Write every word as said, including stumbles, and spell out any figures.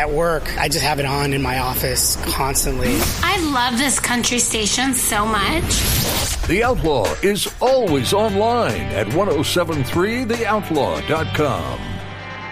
at work, I just have it on in my office constantly. I love this country station so much. The Outlaw is always online at ten seventy-three the outlaw dot com.